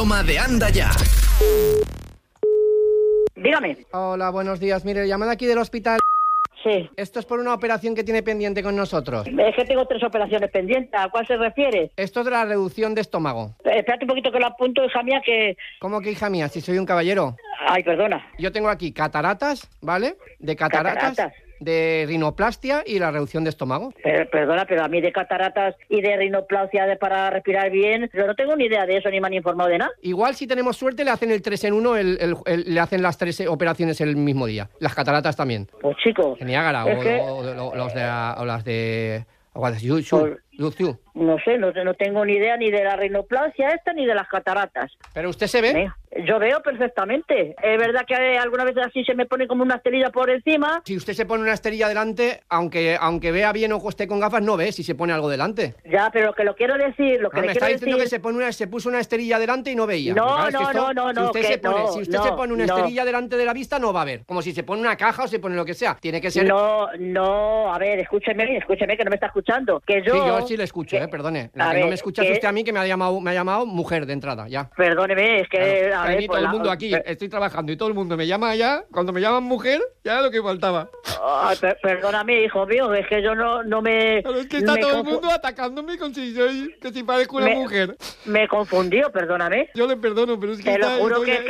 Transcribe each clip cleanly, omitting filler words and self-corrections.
Toma de Anda Ya. Dígame. Hola, buenos días. Mire, llamada aquí del hospital. Sí. Esto es por una operación que tiene pendiente con nosotros. Es que tengo 3 operaciones pendientes. ¿A cuál se refiere? Esto es de la reducción de estómago. Espérate un poquito que lo apunto, hija mía, que... ¿Cómo que, hija mía? Si soy un caballero. Ay, perdona. Yo tengo aquí cataratas, ¿vale? De cataratas. De rinoplastia y la reducción de estómago. Perdona, pero a mí de cataratas y de rinoplastia para respirar bien, yo no tengo ni idea de eso, ni me han informado de nada. Igual, si tenemos suerte, le hacen el 3 en 1, le hacen las 3 operaciones el mismo día. Las cataratas también. Pues chico... En Niágara, es que... o las de... No sé, no tengo ni idea ni de la rinoplastia esta ni de las cataratas. ¿Pero usted se ve? Yo veo perfectamente. Es verdad que alguna vez así se me pone como una esterilla por encima. Si usted se pone una esterilla delante, aunque vea bien o esté con gafas, no ve si se pone algo delante. Ya, pero lo que lo quiero decir, me está diciendo que se puso una esterilla delante y no veía. No. Si usted se pone una esterilla delante de la vista, no va a ver. Como si se pone una caja o se pone lo que sea. Tiene que ser... No, a ver, escúcheme, que no me está escuchando. Que yo... Sí, yo sí le escucho, perdone. La que no me escucha es usted a mí, que me ha llamado mujer de entrada, ya. Perdóneme, es que... Claro. A ver, todo el mundo aquí, estoy trabajando y todo el mundo me llama ya. Cuando me llaman mujer, ya es lo que faltaba. Perdóname, hijo mío, es que yo no me... Pero es que está todo el mundo atacándome con que si parezco una mujer. Me confundió, perdóname. Yo le perdono, pero es que... Te lo juro que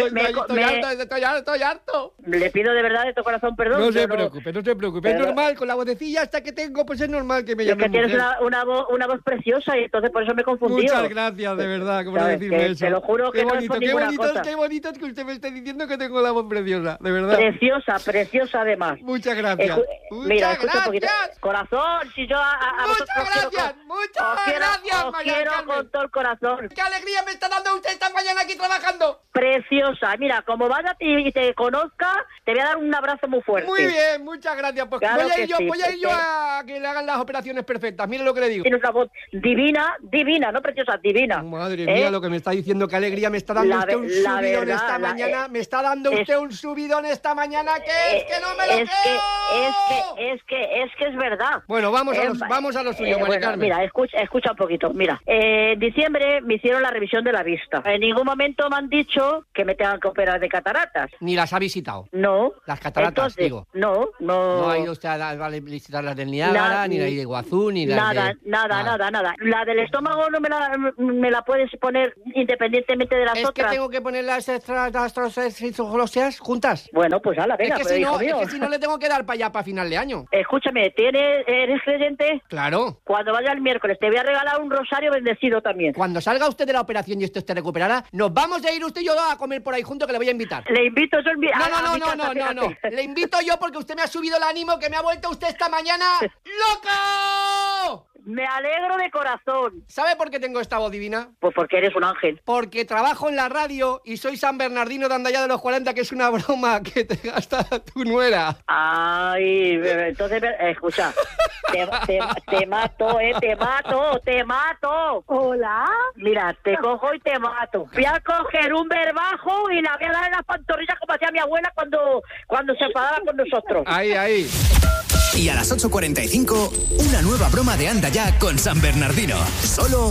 estoy harto. Le pido de verdad de tu corazón perdón. No se preocupe. Pero... Es normal, con la vocecilla hasta que tengo, pues es normal que me llamen mujer. Es que mujer. tienes una voz preciosa y entonces por eso me confundí. Muchas gracias, de verdad, por decirme eso. Te lo juro que no es por ninguna cosa. Qué bonito es que usted me esté diciendo que tengo la voz preciosa, de verdad. Preciosa además. Muchas gracias. Mira, escucha un poquito. Corazón, si yo muchas gracias, os quiero con todo el corazón. ¡Qué alegría me está dando usted esta mañana aquí trabajando! Preciosa. Mira, como vaya y te conozca, te voy a dar un abrazo muy fuerte. Muy bien, muchas gracias. Pues claro voy a ir yo a que le hagan las operaciones perfectas. Mire lo que le digo. Tienes una voz divina, no preciosa, divina. Madre mía, lo que me está diciendo, qué alegría me está dando usted un subidón esta mañana. Me está dando usted un subidón esta mañana, que es que no me lo creo. Es que es verdad. Bueno, vamos a lo suyo, Mari Carmen. Mira, escucha un poquito. Mira, en diciembre me hicieron la revisión de la vista. En ningún momento me han dicho que me tengan que operar de cataratas. Ni las ha visitado. No. Las cataratas, entonces, digo. No. No ha ido usted a visitar las del Niágara, ni la de Iguazú, ni las de... Nada. La del estómago no me la puedes poner independientemente de las otras. Es que tengo que poner las extraglosseas juntas. Bueno, pues ala, venga. Es que si no le tengo que dar para allá para final de año. Escúchame, ¿eres creyente? Claro. Cuando vaya el miércoles te voy a regalar un rosario bendecido también. Cuando salga usted de la operación y esto esté recuperada, nos vamos a ir usted y yo a comer por ahí juntos, que le voy a invitar. Le invito yo No. Le invito yo porque usted me ha subido el ánimo, que me ha vuelto usted esta mañana ¡loco! Me alegro de corazón. ¿Sabe por qué tengo esta voz divina? Pues porque eres un ángel. Porque trabajo en la radio y soy San Bernardino de Andaya de los 40, que es una broma que te gasta tu nuera. Ay, entonces, escucha, te mato. Hola. Mira, te cojo y te mato. Voy a coger un verbajo y la voy a dar en las pantorrillas como hacía mi abuela cuando se enfadaba con nosotros. Ahí. Y a las 8:45, una nueva broma de Anda Ya con San Bernardino. Solo